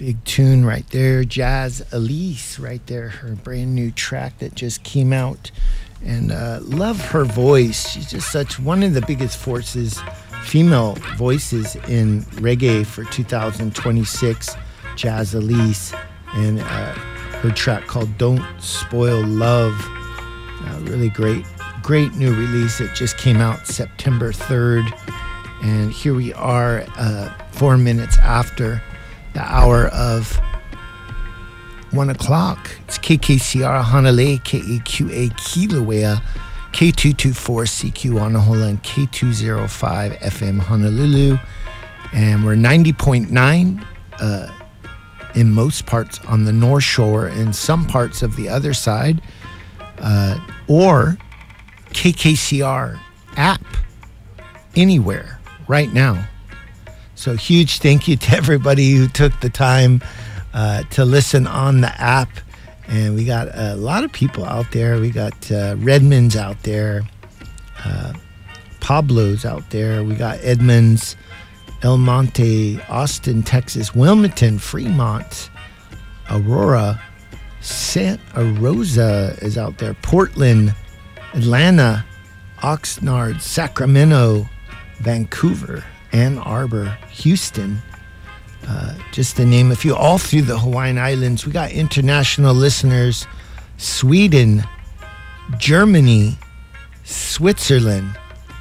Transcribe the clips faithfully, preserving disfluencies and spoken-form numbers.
Big tune right there. Jazz Elise right there. Her brand new track that just came out. And uh, love her voice. She's just such one of the biggest forces, female voices in reggae for two thousand twenty-six. Jazz Elise. And uh, her track called Don't Spoil Love. Uh, really great, great new release. It just came out September third. And here we are uh, four minutes after the hour of one o'clock. It's K K C R Hanalei, K A Q A Kilauea, K two twenty-four C Q Anahola, and K two oh five F M Honolulu. And we're ninety point nine uh, in most parts on the North Shore and some parts of the other side. Uh, or K K C R app anywhere right now. So huge thank you to everybody who took the time uh, to listen on the app. And we got a lot of people out there. We got uh, Redmond's out there, uh, Pablo's out there. We got Edmonds, El Monte, Austin, Texas, Wilmington, Fremont, Aurora, Santa Rosa is out there, Portland, Atlanta, Oxnard, Sacramento, Vancouver, Ann Arbor, Houston, uh, just to name a few, all through the Hawaiian Islands. We got international listeners, Sweden, Germany, Switzerland,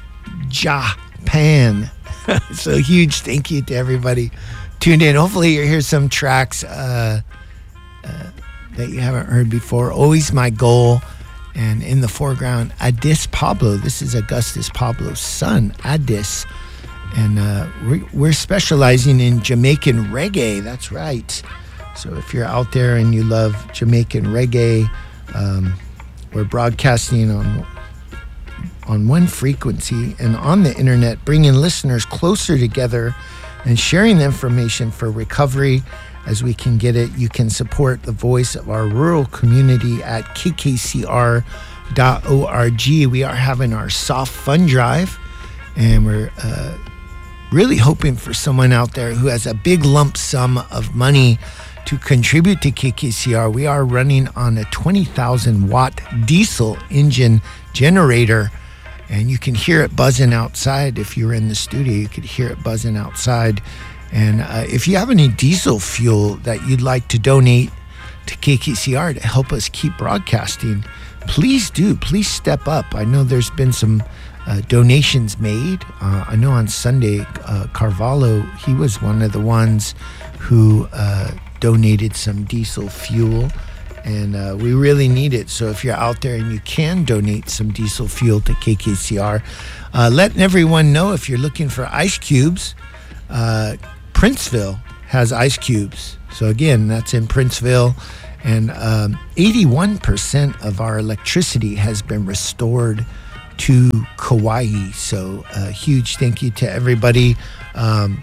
Japan. So huge thank you to everybody tuned in. Hopefully you hear some tracks uh, uh, that you haven't heard before. Always my goal. And in the foreground, Addis Pablo. This is Augustus Pablo's son, Addis. And uh, we're specializing in Jamaican reggae. That's right. So if you're out there and you love Jamaican reggae, um, we're broadcasting on on one frequency and on the internet, bringing listeners closer together and sharing the information for recovery as we can get it. You can support the voice of our rural community at K K C R dot org. We are having our soft fund drive, and we're uh, really hoping for someone out there who has a big lump sum of money to contribute to K K C R. We are running on a twenty thousand watt diesel engine generator, and you can hear it buzzing outside. If you're in the studio, you could hear it buzzing outside. And uh, if you have any diesel fuel that you'd like to donate to K K C R to help us keep broadcasting, please do. Please step up. I know there's been some uh, donations made. Uh, I know on Sunday, uh, Carvalho, he was one of the ones who uh, donated some diesel fuel. And uh, we really need it. So if you're out there and you can donate some diesel fuel to K K C R, uh, letting everyone know if you're looking for ice cubes, uh, Princeville has ice cubes. So again, that's in Princeville. And um, eighty-one percent of our electricity has been restored to Kauai. So a huge thank you to everybody. Um,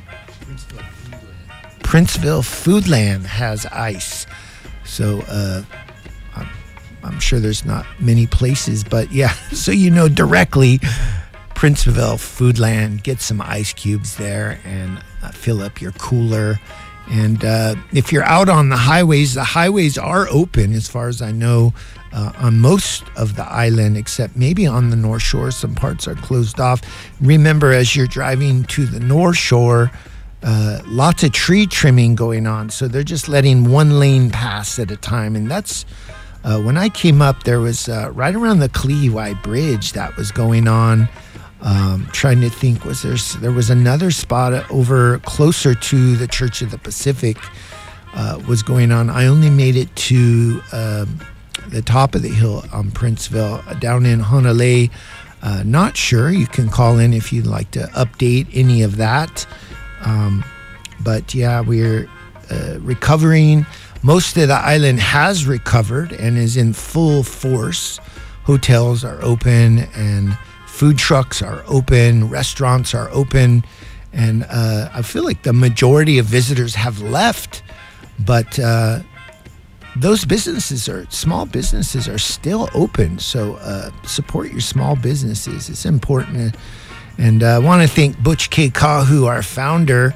Princeville Foodland has ice. So uh, I'm, I'm sure there's not many places, but yeah, so you know directly, Princeville Foodland, get some ice cubes there and uh, fill up your cooler. And uh, if you're out on the highways, the highways are open as far as I know uh, on most of the island, except maybe on the North Shore. Some parts are closed off. Remember, as you're driving to the North Shore, uh, lots of tree trimming going on. So they're just letting one lane pass at a time. And that's, uh, when I came up, there was uh, right around the Kalihi Bridge that was going on. Um, trying to think, was there, there was another spot over closer to the Church of the Pacific uh, was going on. I only made it to um, the top of the hill on Princeville, uh, down in Hanalei. Uh, not sure. You can call in if you'd like to update any of that. Um, but yeah, we're uh, recovering. Most of the island has recovered and is in full force. Hotels are open and food trucks are open, restaurants are open, and uh, I feel like the majority of visitors have left, but uh, those businesses are, small businesses are still open, so uh, support your small businesses. It's important. And uh, I want to thank Butch K. Kahu, our founder,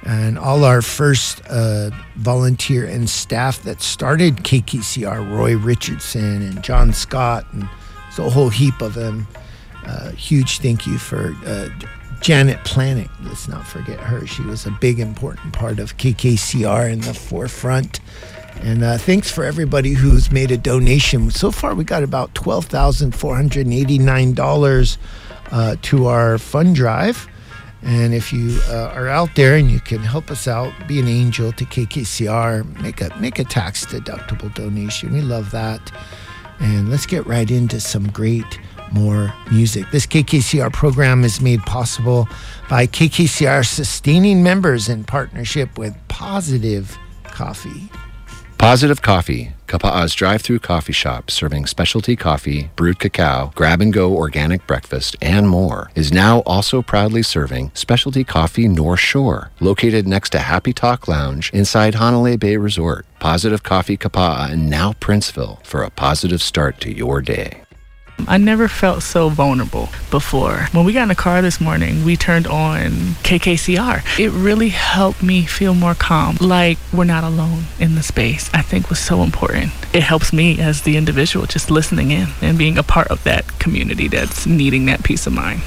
and all our first uh, volunteer and staff that started K K C R, Roy Richardson and John Scott, and it's a whole heap of them. Uh, huge thank you for uh, Janet Planick. Let's not forget her. She was a big, important part of K K C R in the forefront. And uh, thanks for everybody who's made a donation. So far, we got about twelve thousand four hundred eighty-nine dollars uh, to our fund drive. And if you uh, are out there and you can help us out, be an angel to K K C R, make a make a tax-deductible donation. We love that. And let's get right into some great more music. This K K C R program is made possible by K K C R sustaining members in partnership with Positive Coffee. Positive Coffee, Kapa'a's drive-through coffee shop serving specialty coffee, brewed cacao, grab-and-go organic breakfast, and more, is now also proudly serving specialty coffee North Shore, located next to Happy Talk Lounge inside Hanalei Bay Resort. Positive Coffee Kapa'a and now Princeville for a positive start to your day. I never felt so vulnerable before. When we got in the car this morning, we turned on K K C R. It really helped me feel more calm, like we're not alone in the space. I think was so important. It helps me as the individual just listening in and being a part of that community that's needing that peace of mind.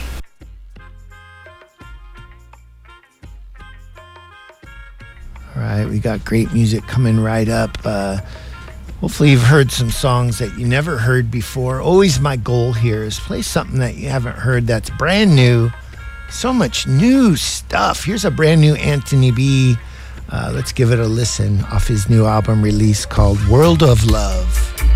All right, we got great music coming right up. Uh, Hopefully you've heard some songs that you never heard before. Always my goal here is play something that you haven't heard that's brand new. So much new stuff. Here's a brand new Anthony B. Uh, let's give it a listen off his new album release called World of Love.